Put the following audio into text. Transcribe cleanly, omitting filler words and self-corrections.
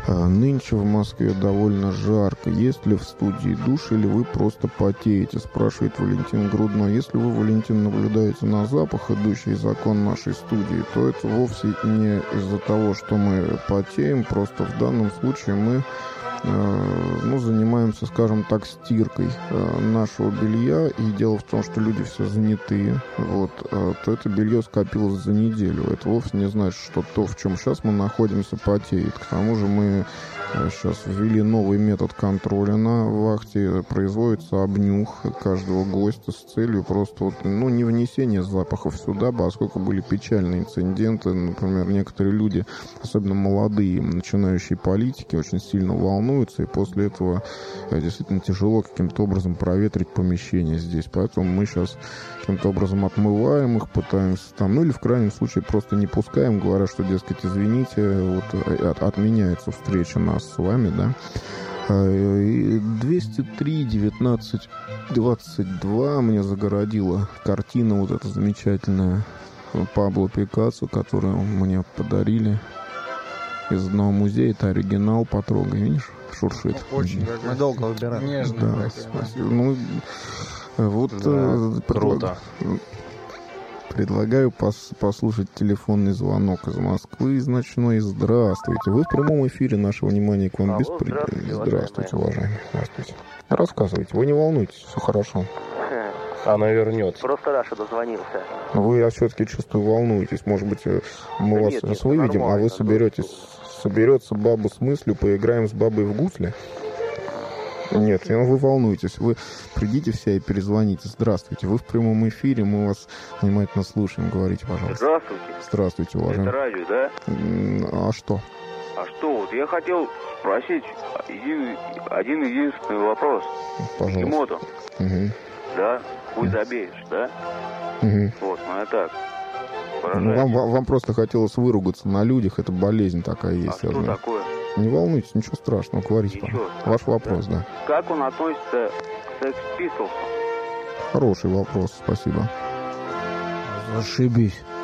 Нынче в Москве довольно жарко. Есть ли в студии душ или вы просто потеете? Спрашивает Валентин Грудной. Если вы, Валентин, наблюдаете на запах, идущий из окон нашей студии, то это вовсе не из-за того, что мы потеем. Просто в данном случае мы занимаемся, скажем так, стиркой нашего белья. И дело в том, что люди все занятые. То это белье скопилось за неделю. Это вовсе не значит, что то, в чем сейчас мы находимся, потеет. К тому же мы сейчас ввели новый метод контроля на вахте. Производится обнюх каждого гостя с целью просто не внесения запахов сюда, поскольку были печальные инциденты. Например, некоторые люди, особенно молодые, начинающие политики, очень сильно волнуются, и после этого действительно тяжело каким-то образом проветрить помещение здесь. Поэтому мы сейчас каким-то образом отмываем их, пытаемся или в крайнем случае просто не пускаем, говоря, что, дескать, извините, отменяется встреча нас с вами, да. 203 19 22 мне загородила картина эта замечательная Пабло Пикассо, которую мне подарили из одного музея. Это оригинал, потрогай, видишь, шуршит. Очень. Мы долго выбираем. Нежно. Да, спасибо. Круто. Предлагаю послушать телефонный звонок из Москвы, из ночной. Здравствуйте. Вы в прямом эфире. Наше внимание к вам беспредельно. Здравствуйте, уважаемый. Здравствуйте. Рассказывайте. Вы не волнуйтесь, все хорошо. Она вернется. Просто Раша дозвонился. Вы, я все-таки чувствую, волнуетесь. Может быть, мы вас выведем, а вы соберется баба с мыслью, поиграем с бабой в гусли? Нет, вы волнуетесь. Вы придите все и перезвоните. Здравствуйте. Вы в прямом эфире. Мы вас внимательно слушаем. Говорите, пожалуйста. Здравствуйте. Здравствуйте, уважаемый. Это радио, да? А что? Я хотел спросить один единственный вопрос. Пожалуйста. Угу. Да? Хуй забеешь, да? Угу. Я так. Вам просто хотелось выругаться на людях. Это болезнь такая есть. Что такое? Не волнуйтесь, ничего страшного, говорите. Ваш вопрос, да. Как он относится к Sex Pistols? Хороший вопрос, спасибо. Зашибись.